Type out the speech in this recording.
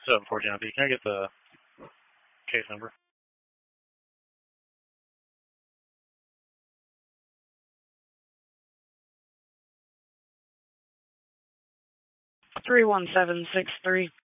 740 MP. Can I get the case number? 31763.